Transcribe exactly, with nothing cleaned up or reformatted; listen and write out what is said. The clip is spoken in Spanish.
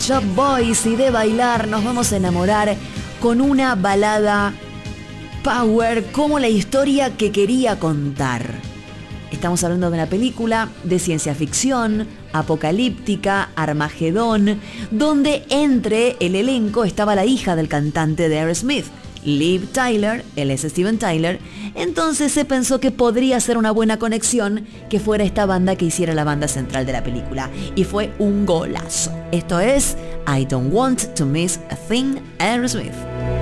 Shop Boys, y de bailar nos vamos a enamorar con una balada power como la historia que quería contar. Estamos hablando de una película de ciencia ficción, apocalíptica, Armagedón, donde entre el elenco estaba la hija del cantante de Aerosmith, Liv Tyler, él es Steven Tyler. Entonces se pensó que podría ser una buena conexión que fuera esta banda que hiciera la banda central de la película, y fue un golazo. Esto es I Don't Want to Miss a Thing, Aerosmith.